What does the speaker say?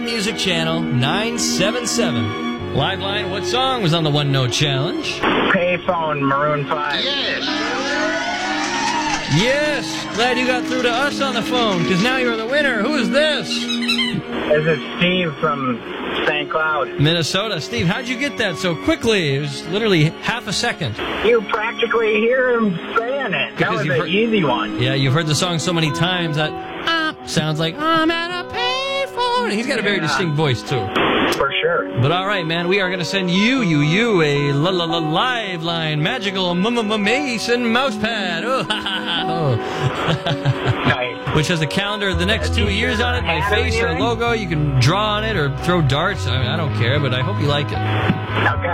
Music Channel 977. Live line, what song was on the One Note Challenge? Payphone, Maroon 5. Yes! Glad you got through to us on the phone, because now you're the winner. Who is this? This is Steve from St. Cloud. Minnesota. Steve, how'd you get that so quickly? It was literally half a second. You practically hear him saying it. That was an easy one. Yeah, you've heard the song so many times that sounds like, I'm at a payphone. He's got a very distinct voice, too. For sure. But all right, man, we are going to send you a live line magical Mason mousepad. Oh, Nice. Which has a calendar of the next 2 years on it, my face or a logo. You can draw on it or throw darts. I don't care, but I hope you like it. Okay.